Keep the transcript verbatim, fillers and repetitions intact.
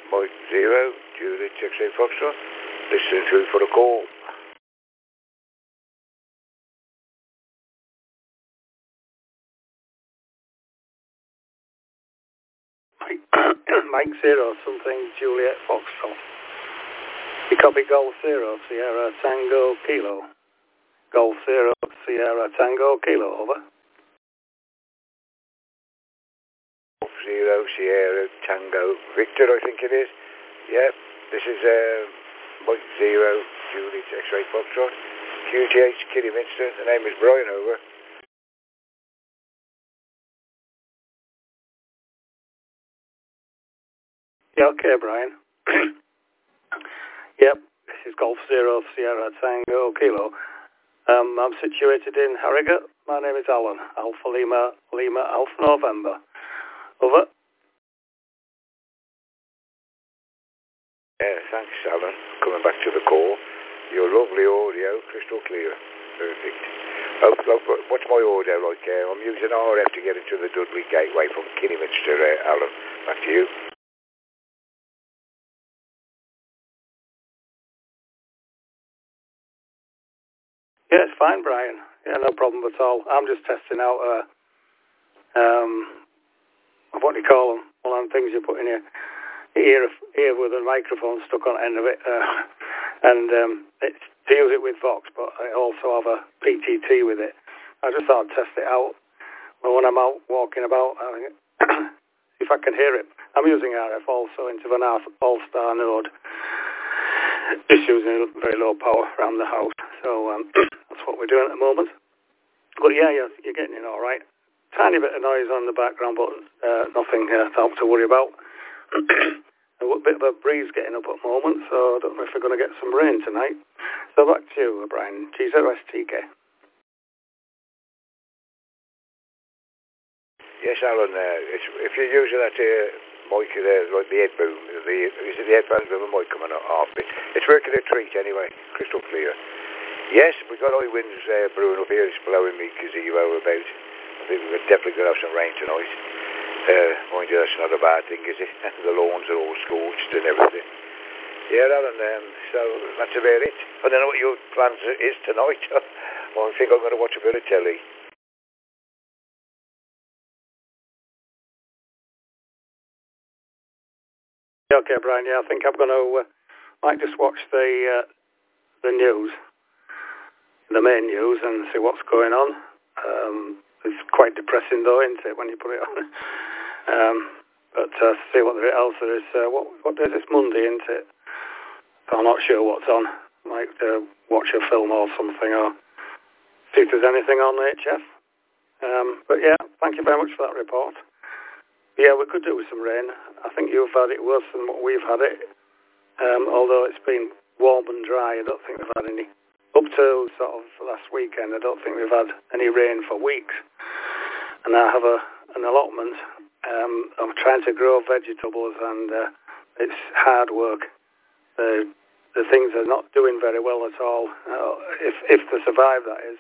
Mike Zero, Juliet X-Ray Foxtrot, listening through for a call. Mike Zero, something Juliet Foxtrot. You copy Golf Zero, Sierra Tango Kilo. Golf Zero, Sierra Tango Kilo, over. Golf Zero, Sierra Tango Victor, I think it is. Yep, this is uh, Mike Zero, Juliet X-Ray Foxtrot, Q T H Kidderminster. The name is Brian, over. Yeah, okay, Brian. Yep, this is Golf Zero, Sierra Tango Kilo. Um, I'm situated in Harrogate. My name is Alan. Alpha Lima, Lima, Alpha November. Over. Yeah, thanks, Alan. Coming back to the call. Your lovely audio, crystal clear. Perfect. Oh, look, what's my audio like? Uh, I'm using R F to get into the Dudley Gateway from Kidderminster, uh, Alan. Back to you. Yeah, it's fine, Brian. Yeah, no problem at all. I'm just testing out, uh, um, what do you call them? One of the things you put in your ear, ear with a microphone stuck on the end of it. Uh, and um, it's to use it with Vox, but I also have a P T T with it. I just thought I'd test it out. But when I'm out walking about, I think, if I can hear it. I'm using R F also into an All-Star node. Just using very low power around the house. So um, that's what we're doing at the moment. But yeah, you're, you're getting in all right. Tiny bit of noise on the background, but uh, nothing uh, to worry about. A bit of a breeze getting up at the moment, so I don't know if we're going to get some rain tonight. So back to you, Brian. G zero S T K. Yes, Alan, uh, it's, if you're using that uh, mic there, like the head boom, the, is it the headphones with a mic coming off it? It's working a treat anyway, crystal clear. Yes, we've got high winds uh, brewing up here. It's blowing me gazebo about. I think we're definitely going to have some rain tonight. Uh, mind you, that's not a bad thing, is it? The lawns are all scorched and everything. Yeah, Alan, um, so that's about it. I don't know what your plans is tonight. Well, I think I'm going to watch a bit of telly. Okay, Brian, yeah, I think I'm going to, uh, might just watch the, uh, the news. The main news and see what's going on. Um, it's quite depressing though, isn't it, when you put it on? um, but uh, see what there else there is. Uh, what, what day is this? Monday, isn't it? So I'm not sure what's on. Might uh, watch a film or something, or see if there's anything on H F. Um, but yeah, thank you very much for that report. Yeah, we could do with some rain. I think you've had it worse than what we've had it. Um, although it's been warm and dry, I don't think we've had any. Up to sort of last weekend, I don't think we've had any rain for weeks. And I have a, an allotment. Um, I'm trying to grow vegetables, and uh, it's hard work. The the things are not doing very well at all. Uh, if if they survive, that is.